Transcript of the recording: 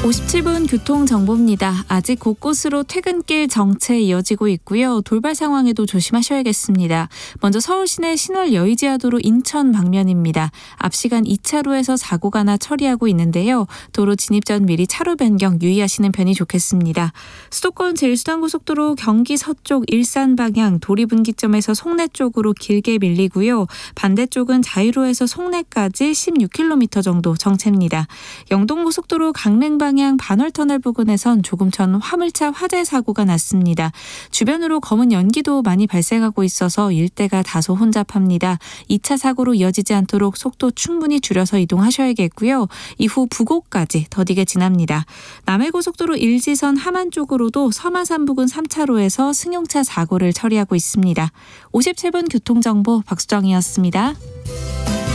57분 교통정보입니다. 아직 곳곳으로 퇴근길 정체 이어지고 있고요. 돌발 상황에도 조심하셔야겠습니다. 먼저 서울 시내 신월 여의지하도로 인천 방면입니다. 앞 시간 2차로에서 사고가 나 처리하고 있는데요. 도로 진입 전 미리 차로 변경 유의하시는 편이 좋겠습니다. 수도권 제일수단고속도로 경기 서쪽 일산 방향 도리분기점에서 송내 쪽으로 길게 밀리고요. 반대쪽은 자유로에서 송내까지 16km 정도 정체입니다. 영동고속도로 강릉 방향 반월터널 부근에선 조금 전 화물차 화재 사고가 났습니다. 주변으로 검은 연기도 많이 발생하고 있어서 일대가 다소 혼잡합니다. 2차 사고로 이어지지 않도록 속도 충분히 줄여서 이동하셔야겠고요. 이후 부곡까지 더디게 지납니다. 남해고속도로 일지선 함안 쪽으로도 서마산 부근 3차로에서 승용차 사고를 처리하고 있습니다. 57분 교통정보 박수정이었습니다.